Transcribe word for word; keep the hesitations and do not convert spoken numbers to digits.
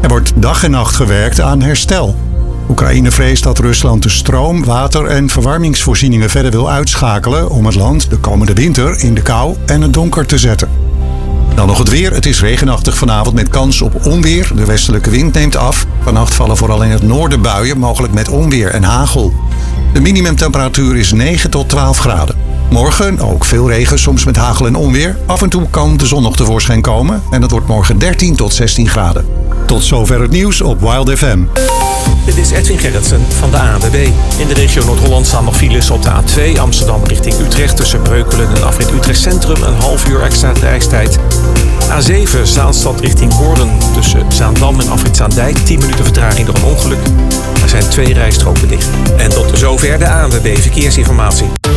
Er wordt dag en nacht gewerkt aan herstel. Oekraïne vreest dat Rusland de stroom, water en verwarmingsvoorzieningen verder wil uitschakelen om het land de komende winter in de kou en het donker te zetten. Dan nog het weer. Het is regenachtig vanavond met kans op onweer. De westelijke wind neemt af. Vannacht vallen vooral in het noorden buien, mogelijk met onweer en hagel. De minimumtemperatuur is negen tot twaalf graden. Morgen ook veel regen, soms met hagel en onweer. Af en toe kan de zon nog tevoorschijn komen en het wordt morgen dertien tot zestien graden. Tot zover het nieuws op Wild F M. Dit is Edwin Gerritsen van de A N W B. In de regio Noord-Holland staan nog files op de A twee Amsterdam richting Utrecht. Tussen Breukelen en afrit Utrecht Centrum een half uur extra reistijd. A zeven Zaanstad richting Hoorn. Tussen Zaandam en afrit Zaandijk tien minuten vertraging door een ongeluk. Er zijn twee rijstroken dicht. En tot zover de A N W B Verkeersinformatie.